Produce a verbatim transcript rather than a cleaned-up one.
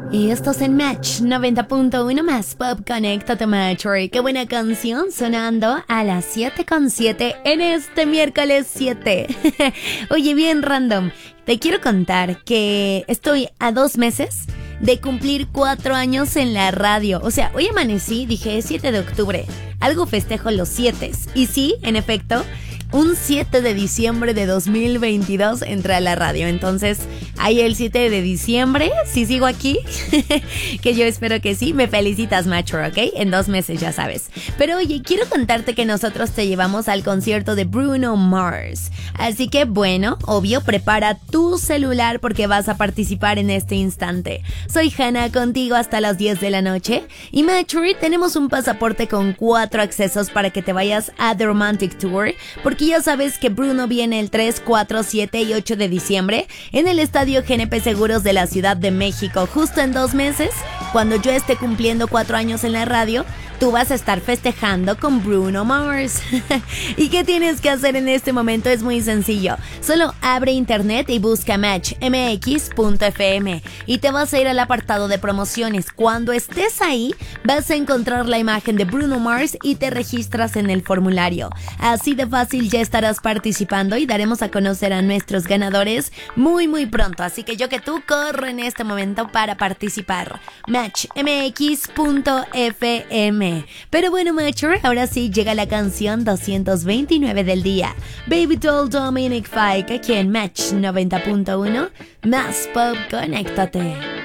Y estás en Match noventa punto uno más Pop. Conéctate, Matcher. Qué buena canción sonando a las siete con siete en este miércoles siete. Oye, bien random. Te quiero contar que estoy a dos meses de cumplir cuatro años en la radio. O sea, hoy amanecí, dije, es siete de octubre. Algo festejo los siete. Y sí, en efecto, un siete de diciembre de dos mil veintidós entré a la radio. Entonces, ahí el siete de diciembre, si sigo aquí, que yo espero que sí, me felicitas, Macho, ¿ok? En dos meses, ya sabes. Pero oye, quiero contarte que nosotros te llevamos al concierto de Bruno Mars. Así que, bueno, obvio, prepara tu celular porque vas a participar en este instante. Soy Hannah, contigo hasta las diez de la noche. Y Macho, tenemos un pasaporte con cuatro accesos para que te vayas a The Romantic Tour, porque Porque ya sabes que Bruno viene el tres, cuatro, siete y ocho de diciembre en el Estadio G N P Seguros de la Ciudad de México. Justo en dos meses, cuando yo esté cumpliendo cuatro años en la radio, tú vas a estar festejando con Bruno Mars. ¿Y qué tienes que hacer en este momento? Es muy sencillo. Solo abre internet y busca match m x punto f m y te vas a ir al apartado de promociones. Cuando estés ahí, vas a encontrar la imagen de Bruno Mars y te registras en el formulario. Así de fácil ya estarás participando y daremos a conocer a nuestros ganadores muy muy pronto. Así que yo que tú corro en este momento para participar. match m x punto f m. Pero bueno, Mature, ahora sí llega la canción doscientos veintinueve del día. Baby Doll, Dominic Fike, aquí en Match noventa punto uno más Pop. Conéctate.